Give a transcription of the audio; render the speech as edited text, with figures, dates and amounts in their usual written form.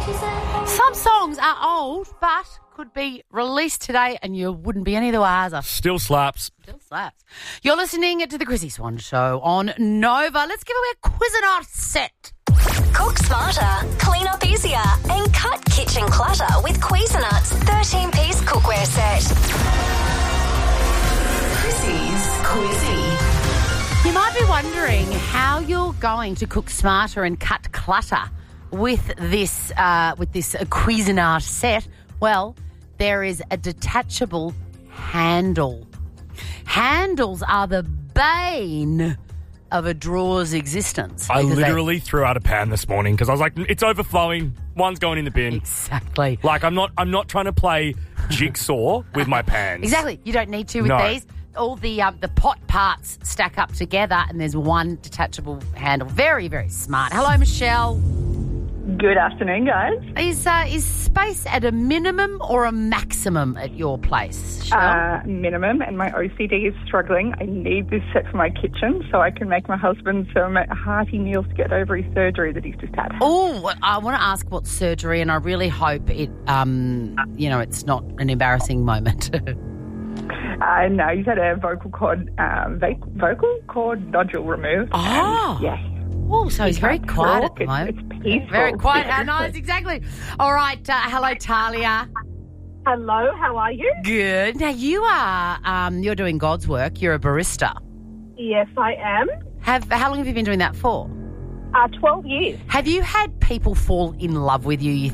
Some songs are old, but could be released today and you wouldn't be any the wiser. Still slaps. Still slaps. You're listening to the Chrissy Swan Show on Nova. Let's give away a Cuisinart set. Cook smarter, clean up easier, and cut kitchen clutter with Cuisinart's 13-piece cookware set. Chrissy's Quizzy. You might be wondering how you're going to cook smarter and cut clutter with this Cuisinart set. Well, there is a detachable handle. Handles are the bane of a drawer's existence. I literally threw out a pan this morning because I was like, it's overflowing. One's going in the bin. Exactly. Like I'm not trying to play jigsaw with my pans. Exactly. You don't need to with these. All the pot parts stack up together and there's one detachable handle. Very, very smart. Hello, Michelle. Good afternoon, guys. Is space at a minimum or a maximum at your place, Michelle? Minimum, and my OCD is struggling. I need this set for my kitchen so I can make my husband some hearty meals to get over his surgery that he's just had. Oh, I want to ask what surgery, and I really hope it, it's not an embarrassing moment. No, he's had a vocal cord nodule removed. Oh. Yes. Oh, so he's very quiet at the moment. It's peaceful. Very quiet. How nice, exactly. All right. Hello, Talia. Hello, how are you? Good. Now, you are, you're doing God's work. You're a barista. Yes, I am. How long have you been doing that for? 12 years. Have you had people fall in love with you